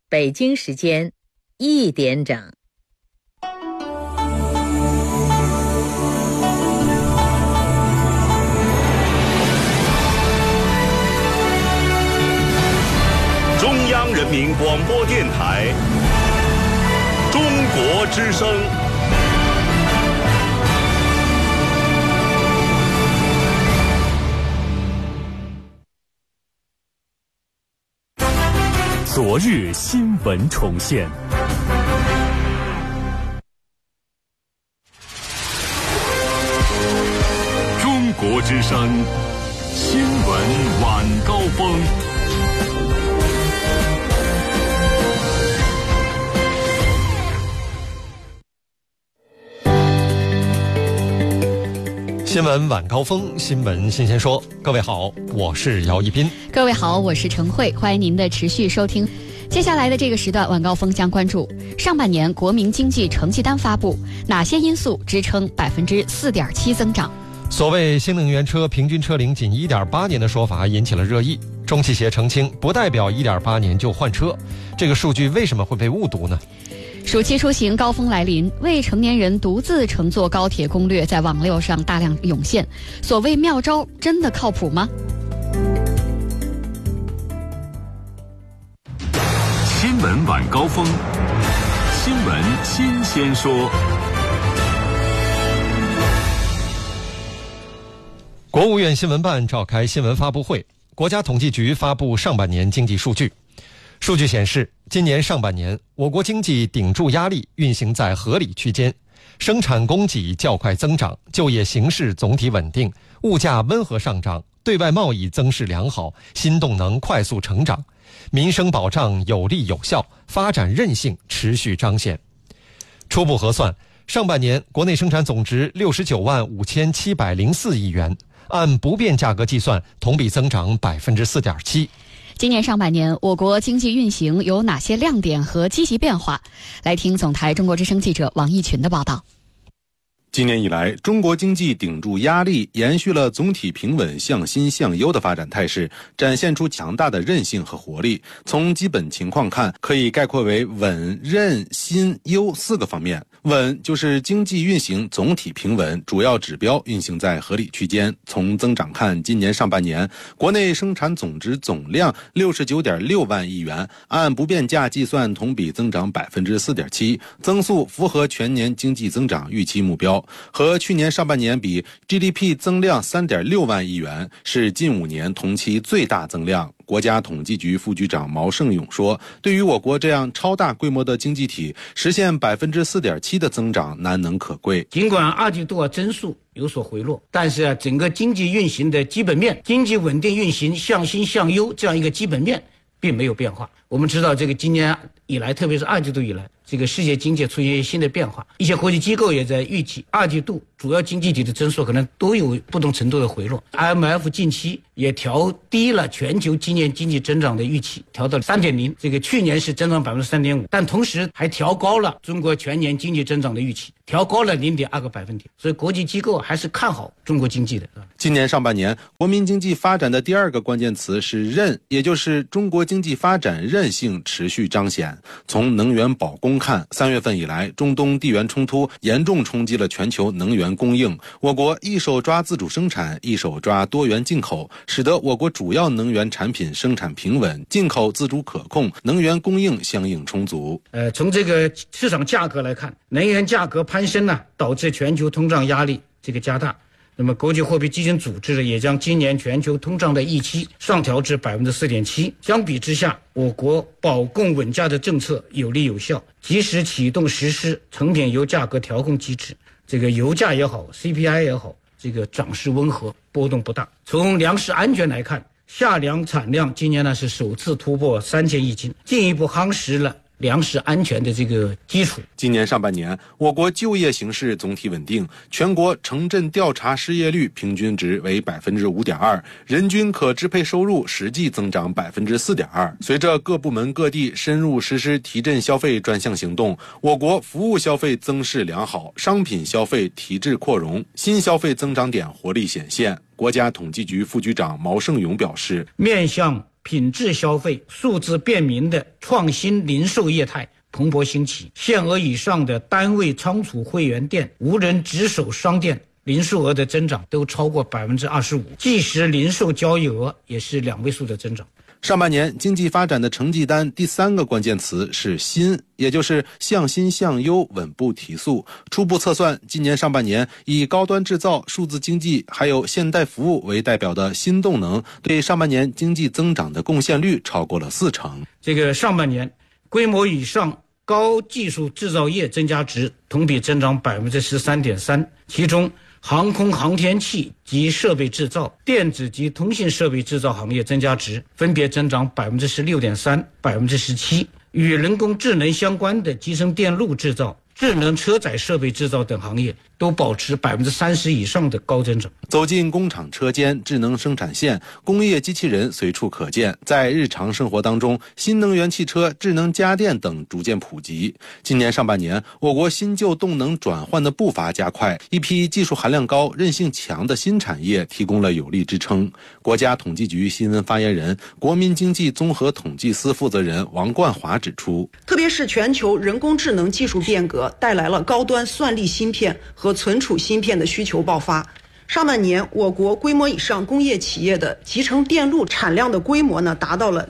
北京时间1点整。 中央人民广播电台中国之声。昨日新闻重现。中国之声新闻晚高峰。 新闻晚高峰，新闻新鲜说。各位好，我是姚一斌。 各位好，我是陈慧，欢迎您的持续收听。接下来的这个时段，晚高峰将关注上半年国民经济成绩单发布，哪些因素支撑4.7%增长？ 所谓新能源车平均车龄仅1.8年的说法引起了热议，中汽协澄清不代表1.8年就换车，这个数据为什么会被误读呢？ 暑期出行高峰来临，未成年人独自乘坐高铁攻略在网络上大量涌现，所谓妙招真的靠谱吗？ 新闻晚高峰，新闻新鲜说。 国务院新闻办召开新闻发布会，国家统计局发布上半年经济数据。数据显示，今年上半年我国经济顶住压力，运行在合理区间，生产供给较快增长，就业形势总体稳定，物价温和上涨，对外贸易增势良好，新动能快速成长，民生保障有力有效，发展韧性持续彰显。初步核算，上半年国内生产总值69万5704亿元，按不变价格计算，同比增长4.7%。 今年上半年，我国经济运行有哪些亮点和积极变化？来听总台中国之声记者王义群的报道。 今年以来，中国经济顶住压力，延续了总体平稳向新向优的发展态势，展现出强大的韧性和活力。从基本情况看，可以概括为稳、韧、新、优4个方面。稳就是经济运行总体平稳，主要指标运行在合理区间。从增长看，今年上半年国内生产总值总量69.6万亿元，按不变价计算，同比增长4.7%，增速符合全年经济增长预期目标。和去年上半年比， GDP 增量3.6万亿元，是近5年同期最大增量。国家统计局副局长毛盛勇说，对于我国这样超大规模的经济体，实现4.7%的增长难能可贵。 尽管二季度增速有所回落，但是整个经济运行的基本面，经济稳定运行向新向优这样一个基本面并没有变化。我们知道这个今年以来，特别是二季度以来，这个世界经济出现新的变化，一些国际机构也在预计二季度主要经济体的增速可能都有不同程度的回落。 IMF 近期也调低了全球今年经济增长的预期，调到 3.0%， 这个去年是增长 3.5%， 但同时还调高了中国全年经济增长的预期，调高了 0.2个百分点，所以国际机构还是看好中国经济的。 今年上半年国民经济发展的第二个关键词是韧，也就是中国经济发展韧性持续彰显。从能源保供看，3月份以来，中东地缘冲突严重冲击了全球能源供应，我国一手抓自主生产，一手抓多元进口，使得我国主要能源产品生产平稳，进口自主可控，能源供应相应充足。 从这个市场价格来看，能源价格攀升呢，导致全球通胀压力这个加大。那么国际货币基金组织也将今年全球通胀的预期上调至 4.7%。 相比之下，我国保供稳价的政策有力有效，及时启动实施成品油价格调控机制，这个油价也好 CPI 也好，这个涨势温和，波动不大。从粮食安全来看，夏粮产量今年呢是首次突破3000亿斤，进一步夯实了粮食安全的这个基础。 今年上半年，我国就业形势总体稳定，全国城镇调查失业率平均值为 5.2%， 人均可支配收入实际增长 4.2%。 随着各部门各地深入实施提振消费专项行动，我国服务消费增势良好，商品消费提质扩容，新消费增长点活力显现。国家统计局副局长毛盛勇表示， 面向品质消费、数字便民的创新零售业态蓬勃兴起，限额以上的单位仓储会员店、无人值守商店零售额的增长都超过25%，即时零售交易额也是2位数的增长。 上半年经济发展的成绩单第3个关键词是新，也就是向新向优稳步提速。初步测算，今年上半年以高端制造、数字经济还有现代服务为代表的新动能对上半年经济增长的贡献率超过了40%。 这个上半年规模以上高技术制造业增加值同比增长13.3%，其中航空航天器及设备制造、电子及通信设备制造行业增加值分别增长16.3%、17%。与人工智能相关的集成电路制造、智能车载设备制造等行业都保持30%以上的高增长。 走进工厂车间、智能生产线、工业机器人随处可见，在日常生活当中，新能源汽车、智能家电等逐渐普及。今年上半年，我国新旧动能转换的步伐加快，一批技术含量高、韧性强的新产业提供了有力支撑。国家统计局新闻发言人、国民经济综合统计司负责人王冠华指出， 特别是全球人工智能技术变革带来了高端算力芯片和存储芯片的需求爆发。上半年，我国规模以上工业企业的集成电路产量的规模达到了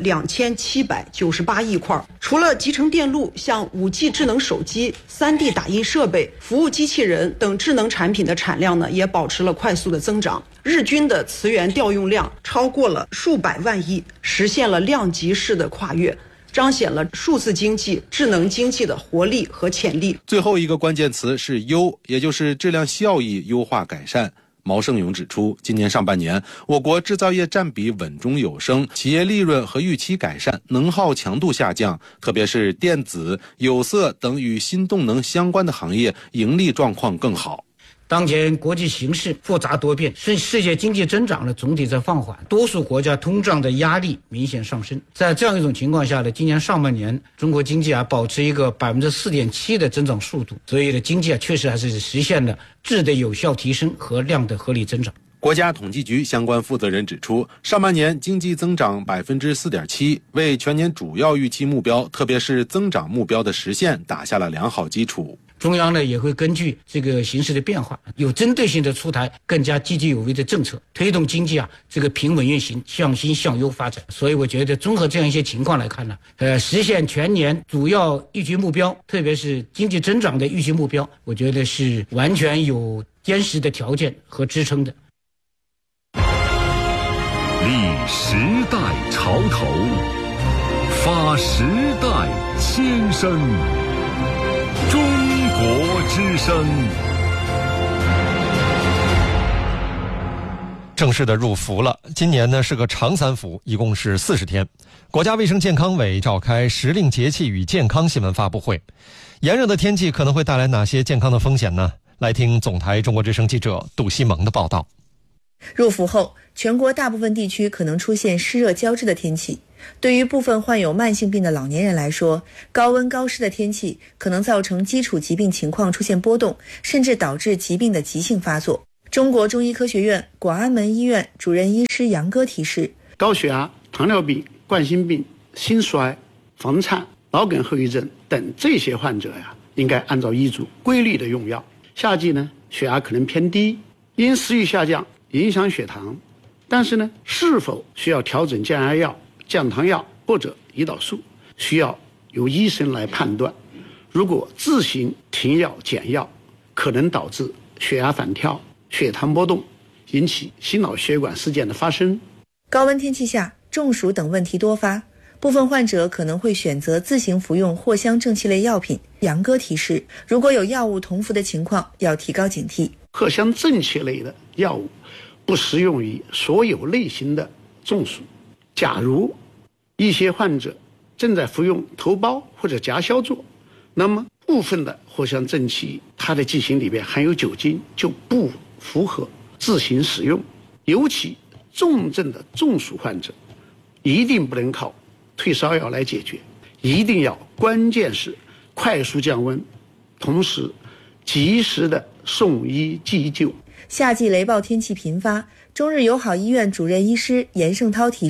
2798亿块。除了集成电路，像5G 智能手机、3D 打印设备、服务机器人等智能产品的产量也保持了快速的增长。日均的磁源调用量超过了数百万亿，实现了量级式的跨越，彰显了数字经济、智能经济的活力和潜力。 最后一个关键词是优，也就是质量效益优化改善。毛盛勇指出，今年上半年，我国制造业占比稳中有升，企业利润和预期改善，能耗强度下降，特别是电子、有色等与新动能相关的行业盈利状况更好。 当前国际形势复杂多变，世界经济增长总体在放缓，多数国家通胀的压力明显上升。在这样一种情况下今年上半年中国经济保持一个4.7%的增长速度，所以经济确实还是实现了质的有效提升和量的合理增长。 国家统计局相关负责人指出，上半年经济增长4.7%，为全年主要预期目标，特别是增长目标的实现打下了良好基础。 中央也会根据这个形势的变化，有针对性的出台更加积极有为的政策，推动经济这个平稳运行、向新向优发展。所以我觉得综合这样一些情况来看实现全年主要预期目标，特别是经济增长的预期目标，我觉得是完全有坚实的条件和支撑的。 立时代潮头，发时代千声。中国之声。 正式的入伏了，今年呢是个长三伏，一共是40天。国家卫生健康委召开时令节气与健康新闻发布会。炎热的天气可能会带来哪些健康的风险呢？来听总台中国之声记者杜西蒙的报道。 入伏后，全国大部分地区可能出现湿热交织的天气。对于部分患有慢性病的老年人来说，高温高湿的天气可能造成基础疾病情况出现波动，甚至导致疾病的急性发作。中国中医科学院广安门医院主任医师杨哥提示， 高血压、糖尿病、冠心病、心衰、房颤、脑梗后遗症等这些患者应该按照医嘱规律的用药。夏季血压可能偏低，因食欲下降影响血糖，但是是否需要调整降压药、降糖药或者胰岛素，需要由医生来判断。如果自行停药减药，可能导致血压反跳、血糖波动，引起心脑血管事件的发生。 高温天气下，中暑等问题多发，部分患者可能会选择自行服用藿香正气类药品。杨哥提示，如果有药物同服的情况，要提高警惕。 藿香正气类的药物不适用于所有类型的中暑。假如一些患者正在服用头孢或者夹硝唑，那么部分的藿香正气它的剂型里边含有酒精，就不符合自行使用。尤其重症的中暑患者一定不能靠退烧药来解决，一定要关键是快速降温，同时及时的送医急救。 夏季雷暴天气频发，中日友好医院主任医师严胜涛提示，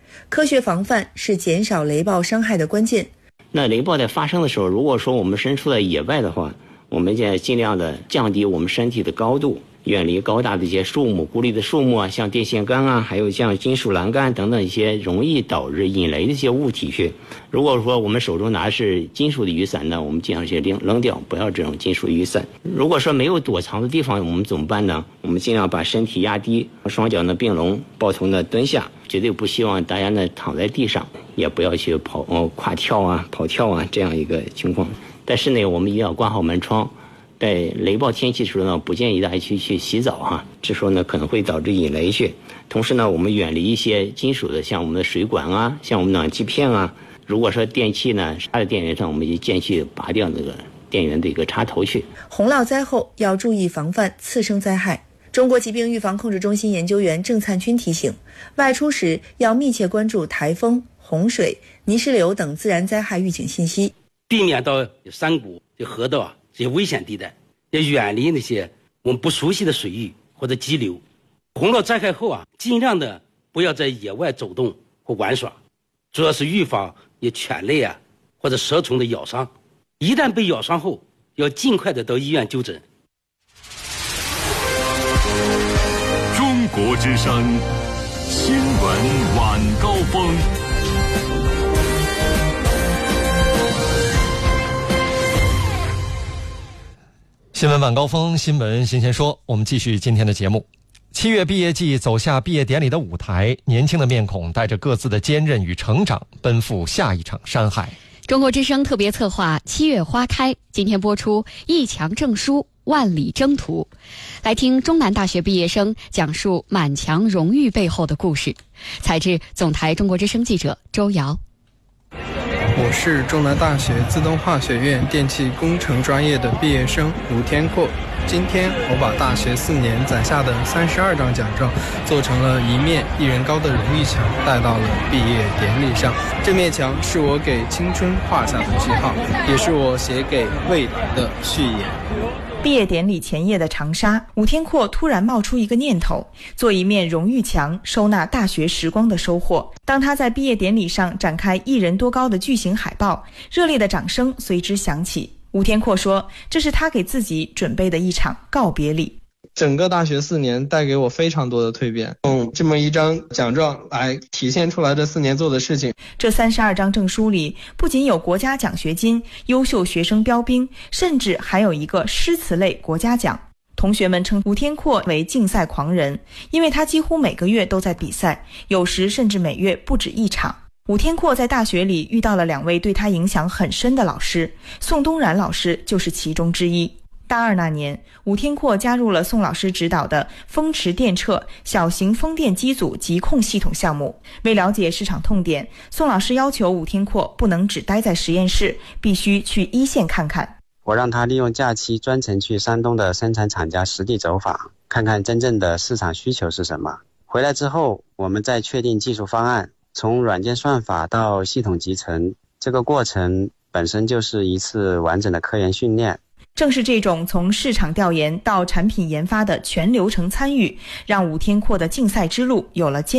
科学防范是减少雷暴伤害的关键。 那雷暴在发生的时候，如果说我们身处在野外的话，我们现在尽量的降低我们身体的高度，远离高大的一些树木、孤立的树木啊，像电线杆啊，还有像金属栏杆等等一些容易导致引雷的一些物体去。如果说我们手中拿的是金属的雨伞呢，我们尽量去扔掉，不要这种金属雨伞。如果说没有躲藏的地方，我们怎么办呢？我们尽量把身体压低，双脚呢并拢，抱头呢蹲下，绝对不希望大家呢躺在地上，也不要去跨跳啊、跑跳啊这样一个情况。在室内我们一定要关好门窗，在雷暴天气的时候呢，不建议大家去洗澡哈，这时候呢可能会导致引雷去。同时呢，我们远离一些金属的，像我们的水管啊，像我们暖气片啊。如果说电器呢插在电源上，我们就建议去拔掉那个电源的一个插头去。 洪涝灾后要注意防范次生灾害。中国疾病预防控制中心研究员郑灿军提醒，外出时要密切关注台风、洪水、泥石流等自然灾害预警信息， 避免到山谷、河道这些危险地带，要远离那些我们不熟悉的水域或者激流。洪涝灾害后尽量的不要在野外走动或玩耍，主要是预防有犬类或者蛇虫的咬伤。一旦被咬伤后，要尽快的到医院就诊。 中国之声新闻晚高峰。 新闻晚高峰，新闻新鲜说，我们继续今天的节目。7月毕业季走下毕业典礼的舞台，年轻的面孔带着各自的坚韧与成长，奔赴下一场山海。 中国之声特别策划7月花开，今天播出一墙证书万里征途，来听中南大学毕业生讲述满墙荣誉背后的故事。采自总台中国之声记者周瑶。 我是中南大学自动化学院电气工程专业的毕业生吴天阔。今天我把大学4年攒下的32张奖状做成了一面1人高的荣誉墙，带到了毕业典礼上。这面墙是我给青春画下的句号，也是我写给未来的序言。 毕业典礼前夜的长沙，吴天阔突然冒出一个念头，做一面荣誉墙，收纳大学时光的收获。当他在毕业典礼上展开1人多高的巨型海报，热烈的掌声随之响起。吴天阔说，这是他给自己准备的一场告别礼。 整个大学4年带给我非常多的蜕变，用这么一张奖状来体现出来这4年做的事情。 这32张证书里不仅有国家奖学金、优秀学生标兵，甚至还有一个诗词类国家奖。同学们称吴天阔为竞赛狂人，因为他几乎每个月都在比赛，有时甚至每月不止1场。吴天阔在大学里遇到了2位对他影响很深的老师，宋东然老师就是其中之一。大2那年，吴天阔加入了宋老师指导的风驰电掣小型风电机组疾控系统项目。为了解市场痛点，宋老师要求吴天阔不能只待在实验室，必须去一线看看。 我让他利用假期专程去山东的生产厂家实地走访，看看真正的市场需求是什么。回来之后，我们再确定技术方案，从软件算法到系统集成，这个过程本身就是一次完整的科研训练。 正是这种从市场调研到产品研发的全流程参与，让吴天阔的竞赛之路有了